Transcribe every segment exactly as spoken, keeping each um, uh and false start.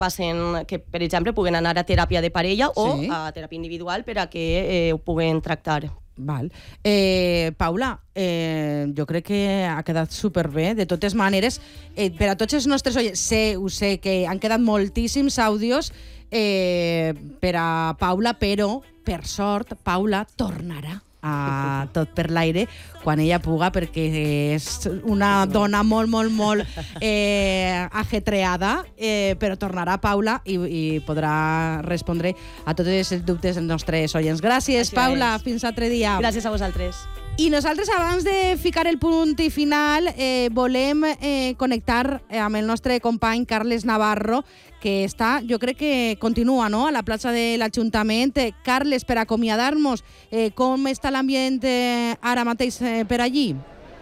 passen, que per exemple puguen anar a teràpia de parella o Sí. a teràpia individual per a que eh, ho puguen tractar. Val. Eh, Paula, eh, jo crec que ha quedat superbé. De totes maneres, eh, per a tots els nostres oients, sé, ho sé, que han quedat moltíssims àudios eh, per a Paula, però, per sort, Paula tornarà a Tot per l'aire quan ella puga, perquè és una dona molt, molt, molt eh, ajetreada, eh, però tornarà Paula i, i podrà respondre a tots els dubtes dels nostres oients. Gràcies, Així Paula. és. Fins altre dia. Gràcies a vosaltres. I nosaltres, abans de ficar el punt i final, eh, volem eh, connectar amb el nostre company Carles Navarro, que està, jo crec que continua, no?, a la plaça de l'Ajuntament. Eh, Carles, per acomiadar-nos, eh, com està l'ambient eh, ara mateix eh, per allí?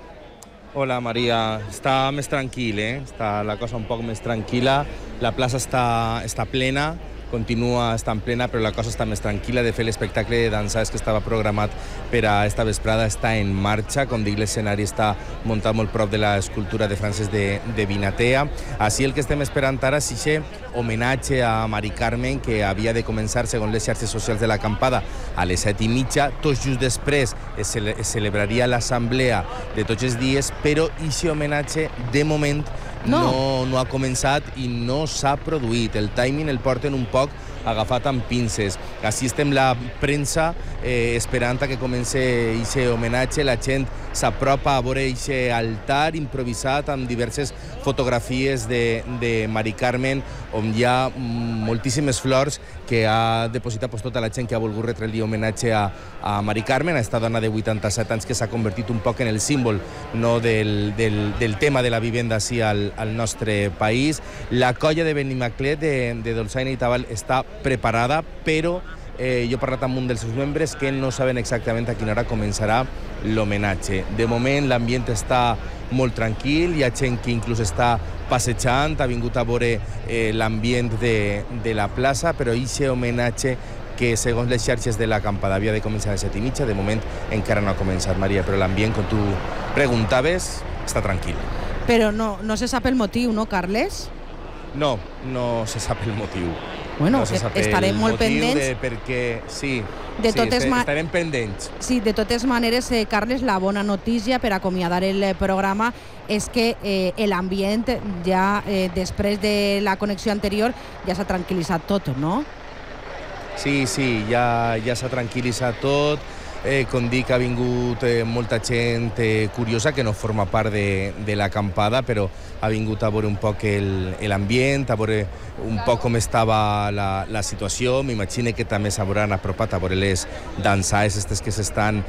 Hola, Maria. Està més tranquil, eh? Està la cosa un poc més tranquil·la. La plaça està, està plena, continua estant plena, però la cosa està més tranquil·la. De fet, l'espectacle de dansaes que estava programat per a esta vesprada està en marxa. Com dic, l'escenari està muntat molt prop de l'escultura de Francesc de, de Vinatea. Així el que estem esperant ara és aquest homenatge a Mari Carmen, que havia de començar, segons les xarxes socials de l'acampada, a les set i mitja. Tot just després es, cele es celebraria l'assemblea de tots els dies, però aquest homenatge, de moment, no. No, no ha començat i no s'ha produït. El timing el porten un poc agafat amb pinces. Així estem la premsa eh, esperant que comenci aquest homenatge. La gent s'apropa a veure aquest altar improvisat amb diverses fotografies de, de Mari Carmen, on hi ha moltíssimes flors que ha depositat pues, tota la gent que ha volgut retre-li homenatge a, a Mari Carmen, a esta dona de vuitanta-set anys que s'ha convertit un poc en el símbol, no, del, del, del tema de la vivenda així al, al nostre país. La colla de Benimaclet, de, de Dolçaina i Tabal, està preparada, però eh, jo he parlat amb un dels seus membres que no saben exactament a quina hora començarà l'homenatge. De moment l'ambient està molt tranquil, hi ha gent que inclús està passejant, ha vingut a veure eh, l'ambient de, de la plaça, però aquest homenatge que segons les xarxes de l'acampada havia de començar a les set i mitja, de moment encara no ha començat, Maria, però l'ambient, com tu preguntaves, està tranquil. Però no, no se sap el motiu, no, Carles? No, no se sap el motiu. Bueno, no se sap estarem el molt motiu pendents. de perquè, sí, De sí totes ma- estarem pendents. Sí, de totes maneres, eh, Carles, la bona notícia per acomiadar el eh, programa és que eh, l'ambient ja, eh, després de la connexió anterior, ja s'ha tranquil·litzat tot, no? Sí, sí, ja, ja s'ha tranquil·litzat tot. Eh, com dic, ha vingut eh, molta gent eh, curiosa que no forma part de, de l'acampada, però ha vingut a veure un poc l'ambient, a veure un poc com estava la, la situació. M'imagino que també s'hauran apropat a veure les dansaes aquestes que s'estan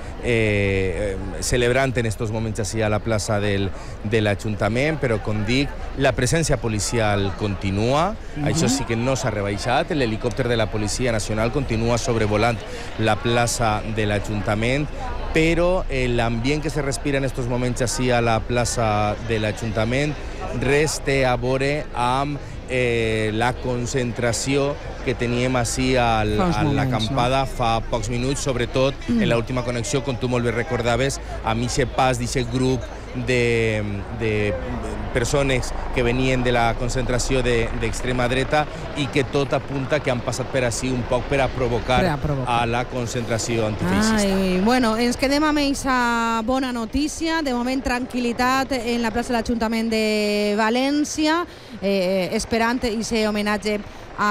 eh, eh, celebrant en aquests moments així a la plaça del, de l'Ajuntament, però com dic, la presència policial continua, uh-huh. Això sí que no s'ha rebaixat, l'helicòpter de la Policia Nacional continua sobrevolant la plaça de l'Ajuntament, però eh, l'ambient que se respira en aquests moments així a la plaça de l'Ajuntament res té a veure amb eh, la concentració que teníem així al, a l'acampada no? Fa pocs minuts, sobretot mm. en l'última connexió, com tu molt bé recordaves, amb aquest pas d'aquest grup de, de persones que venien de la concentració d'extrema de, dreta i que tot apunta que han passat per així un poc per a provocar, per a, provocar. a la concentració antifeixista. Ai, bueno, ens quedem amb aquesta bona notícia. De moment, tranquil·litat en la plaça de l'Ajuntament de València, eh, esperant aquest homenatge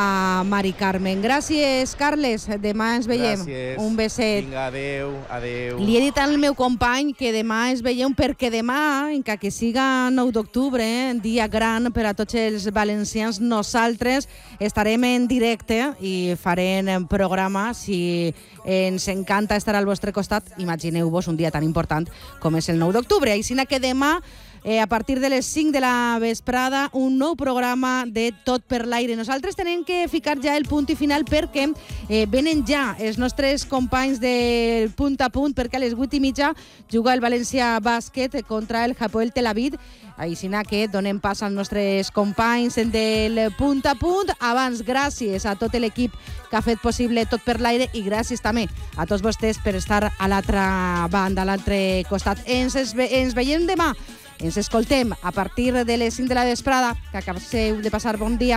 a Mari Carmen. Gràcies, Carles. Demà ens veiem. Gràcies. Un beset. Vinga, adeu, adeu. Li he dit al meu company que demà ens veiem perquè demà, encara que siga nou d'octubre, eh, dia gran per a tots els valencians, nosaltres estarem en directe i farem programa. Si ens encanta estar al vostre costat, imagineu-vos un dia tan important com és el nou d'octubre. Així que demà, Eh, a partir de les cinc de la vesprada, un nou programa de Tot per l'aire. Nosaltres tenem que ficar ja el punt i final perquè eh, venen ja els nostres companys de punt a punt, perquè a les vuit i mitja juga el València Bàsquet contra el Hapoel Tel Aviv. Així que donem pas als nostres companys del punt a punt. Abans, gràcies a tot l'equip que ha fet possible Tot per l'aire i gràcies també a tots vostès per estar a l'altra banda, a l'altre costat. Ens, ens veiem demà. Ens escoltem a partir de les cinc de la vesprada, que acabeu de passar bon dia.